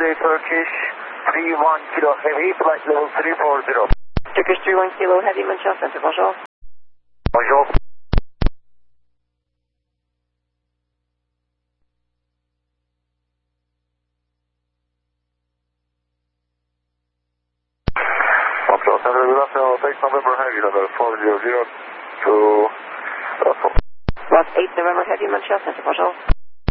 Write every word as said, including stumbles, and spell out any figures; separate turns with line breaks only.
Today Turkish three one Kilo Heavy, flight level three four zero.
Turkish three one Kilo Heavy, Montreal Center, bonjour.
Bonjour. Montreal Center, good afternoon. Take November Heavy, level four zero zero to... Uh,
Ross eight November Heavy, Montreal Center, bonjour.